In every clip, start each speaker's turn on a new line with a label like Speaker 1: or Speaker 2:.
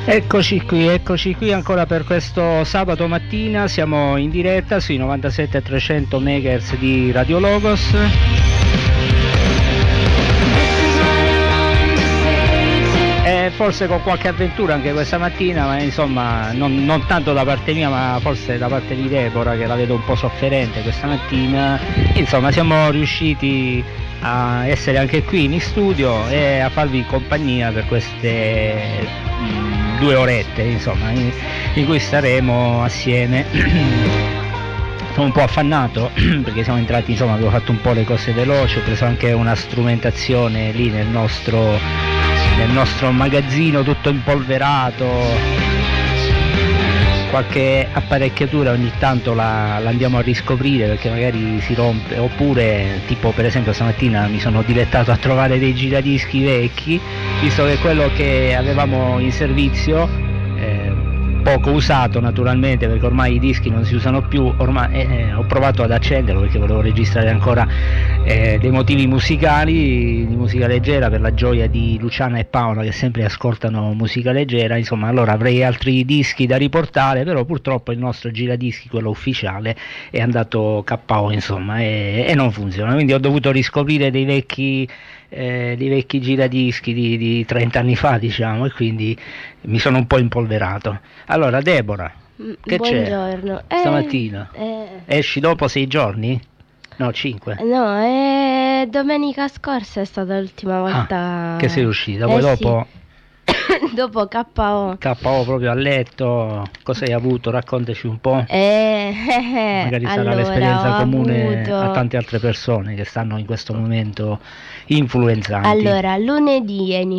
Speaker 1: Eccoci qui ancora per questo sabato mattina, siamo in diretta sui 97.300 MHz di Radio Logos. Forse con qualche avventura anche questa mattina, ma insomma non tanto da parte mia, ma forse da parte di Deborah, che la vedo un po' sofferente questa mattina. Insomma, siamo riusciti a essere anche qui in studio e a farvi compagnia per queste 2 orette, insomma, in cui staremo assieme. Sono un po' affannato perché siamo entrati, insomma, abbiamo fatto un po' le cose veloci, ho preso anche una strumentazione lì nel nostro magazzino tutto impolverato, qualche apparecchiatura ogni tanto la andiamo a riscoprire perché magari si rompe, oppure tipo per esempio stamattina mi sono dilettato a trovare dei giradischi vecchi, visto che quello che avevamo in servizio, poco usato naturalmente perché ormai i dischi non si usano più, ormai ho provato ad accenderlo perché volevo registrare ancora dei motivi musicali di musica leggera per la gioia di Luciana e Paola che sempre ascoltano musica leggera, insomma, allora avrei altri dischi da riportare, però purtroppo il nostro giradischi, quello ufficiale, è andato KO, insomma, e non funziona, quindi ho dovuto riscoprire dei vecchi giradischi di 30 anni fa, diciamo, e quindi mi sono un po' impolverato. Allora Deborah, che
Speaker 2: buongiorno.
Speaker 1: C'è stamattina? Esci dopo 6 giorni? No, 5.
Speaker 2: No, domenica scorsa è stata l'ultima volta
Speaker 1: che sei uscita, poi dopo
Speaker 2: sì. Dopo KO
Speaker 1: proprio a letto. Cosa hai avuto? Raccontaci un po'. Magari sarà l'esperienza comune a tante altre persone che stanno in questo momento influenzanti.
Speaker 2: Allora, lunedì ho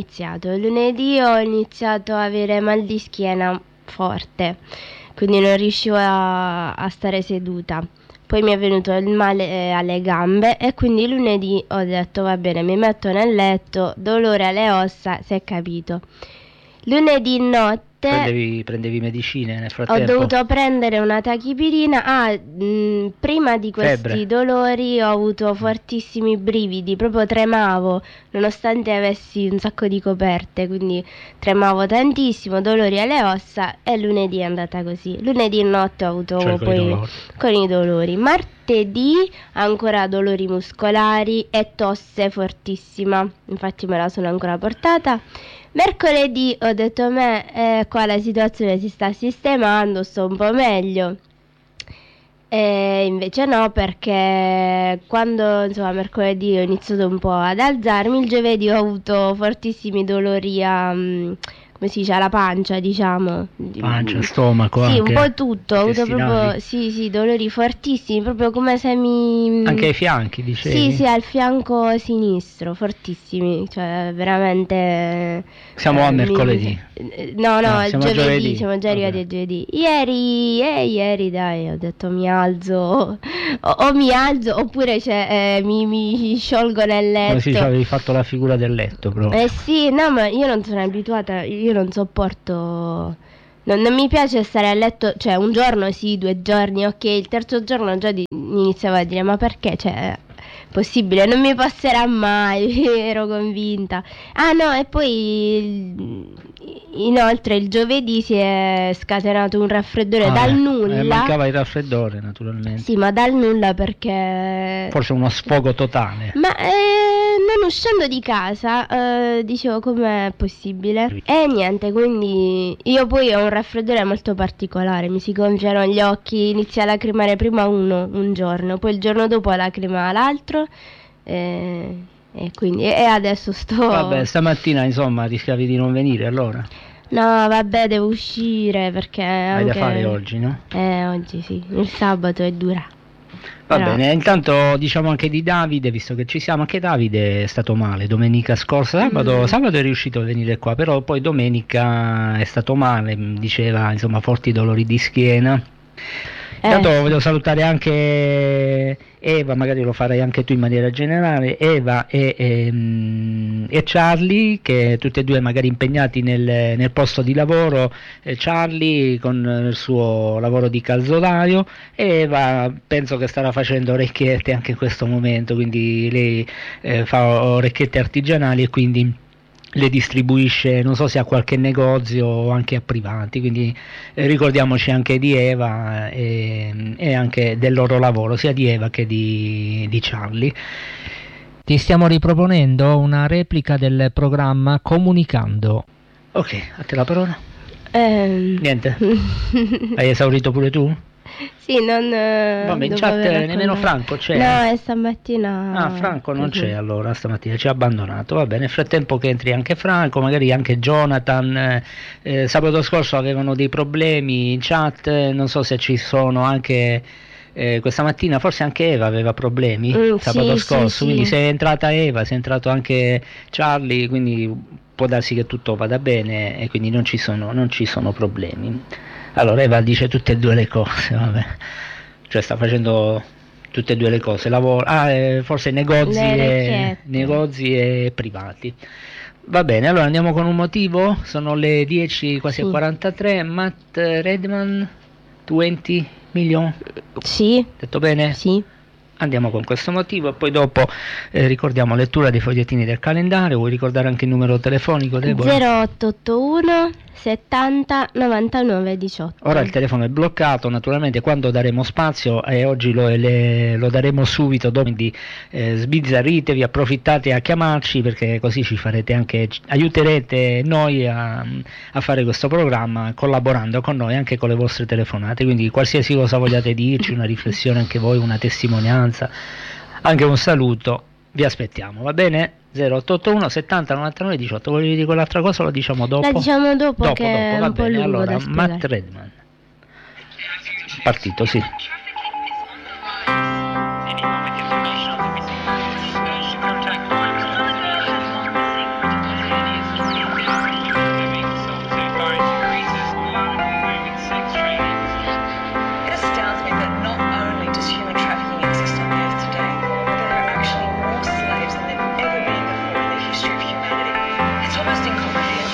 Speaker 2: iniziato a avere mal di schiena forte, quindi non riuscivo a stare seduta. Poi mi è venuto il male alle gambe e quindi lunedì ho detto va bene, mi metto nel letto, dolore alle ossa, si è capito. Lunedì notte
Speaker 1: prendevi medicine nel frattempo?
Speaker 2: Ho dovuto prendere una tachipirina. Prima di questi
Speaker 1: Febbre.
Speaker 2: dolori ho avuto fortissimi brividi, proprio tremavo nonostante avessi un sacco di coperte, quindi tremavo tantissimo, dolori alle ossa, e lunedì è andata così. Lunedì notte ho avuto con i dolori. Martedì ancora dolori muscolari e tosse fortissima, infatti me la sono ancora portata. Mercoledì ho detto qua la situazione si sta sistemando, sto un po' meglio, e invece no, perché quando insomma mercoledì ho iniziato un po' ad alzarmi, il giovedì ho avuto fortissimi dolori come si dice, alla pancia, diciamo.
Speaker 1: Pancia, stomaco,
Speaker 2: sì,
Speaker 1: anche.
Speaker 2: un po' tutto, ho avuto proprio sì, dolori fortissimi, proprio come se
Speaker 1: Anche ai fianchi, dicevi?
Speaker 2: Sì, al fianco sinistro, fortissimi, cioè veramente.
Speaker 1: Siamo a mercoledì.
Speaker 2: No,
Speaker 1: giovedì.
Speaker 2: Siamo già arrivati a giovedì. Ieri dai, ho detto mi alzo, o mi alzo oppure mi sciolgo nel letto.
Speaker 1: Come si dice, avevi fatto la figura del letto proprio.
Speaker 2: Sì, no, ma io non sono abituata, io non sopporto, non mi piace stare a letto, cioè un giorno sì, 2 giorni, ok, il terzo giorno già iniziavo a dire ma perché, cioè possibile, non mi passerà mai, ero convinta. No, e poi inoltre il giovedì si è scatenato un raffreddore dal nulla.
Speaker 1: Mancava il raffreddore, naturalmente.
Speaker 2: Sì, ma dal nulla, perché
Speaker 1: forse uno sfogo totale.
Speaker 2: Ma non uscendo di casa dicevo com'è possibile, e niente, quindi io poi ho un raffreddore molto particolare, mi si gonfiano gli occhi, inizia a lacrimare prima un giorno, poi il giorno dopo lacrimava l'altro, e quindi adesso sto.
Speaker 1: Vabbè, stamattina insomma rischiavi di non venire allora?
Speaker 2: No, vabbè, devo uscire perché
Speaker 1: hai da fare oggi, no?
Speaker 2: Oggi sì, il sabato è dura.
Speaker 1: Va bene, intanto diciamo anche di Davide, visto che ci siamo, anche Davide è stato male domenica scorsa, sabato è riuscito a venire qua, però poi domenica è stato male, diceva insomma forti dolori di schiena. Intanto voglio salutare anche Eva, magari lo farai anche tu in maniera generale, Eva e Charlie, che tutti e due magari impegnati nel posto di lavoro, Charlie con il suo lavoro di calzolaio, Eva penso che starà facendo orecchiette anche in questo momento, quindi lei fa orecchiette artigianali e quindi le distribuisce, non so se a qualche negozio o anche a privati, quindi ricordiamoci anche di Eva e anche del loro lavoro, sia di Eva che di Charlie. Ti stiamo riproponendo una replica del programma Comunicando. Ok, a te la parola. Niente? Hai esaurito pure tu?
Speaker 2: Sì, non...
Speaker 1: Vabbè, in chat nemmeno Franco c'è.
Speaker 2: No, stamattina...
Speaker 1: Ah, Franco non c'è allora, stamattina ci ha abbandonato. Va bene, nel frattempo che entri anche Franco, magari anche Jonathan. Sabato scorso avevano dei problemi in chat, non so se ci sono anche... questa mattina forse anche Eva aveva problemi sabato scorso, quindi se è entrata Eva, se è entrato anche Charlie, quindi può darsi che tutto vada bene e quindi non ci sono problemi. Allora Eva dice tutte e due le cose, vabbè, cioè sta facendo tutte e due le cose, lavora, forse negozi e privati. Va bene, allora andiamo con un motivo, sono le 10 quasi 43, Matt Redman, 20 milioni.
Speaker 2: Sì.
Speaker 1: Detto bene?
Speaker 2: Sì.
Speaker 1: Andiamo con questo motivo e poi dopo ricordiamo lettura dei fogliettini del calendario. Vuoi ricordare anche il numero telefonico, Deborah?
Speaker 2: 0881 70 99 18.
Speaker 1: Ora il telefono è bloccato, naturalmente quando daremo spazio e oggi lo daremo subito, quindi sbizzarritevi, approfittate a chiamarci perché così ci farete anche, aiuterete noi a fare questo programma collaborando con noi anche con le vostre telefonate, quindi qualsiasi cosa vogliate dirci, una riflessione anche voi, una testimonianza, anche un saluto, vi aspettiamo, va bene? 0881 70 99 18. Volevi dire quell'altra cosa o lo diciamo dopo?
Speaker 2: La diciamo dopo che è
Speaker 1: va
Speaker 2: un po'
Speaker 1: bene.
Speaker 2: lungo
Speaker 1: allora
Speaker 2: da spiegare.
Speaker 1: Matt Redman partito, sì.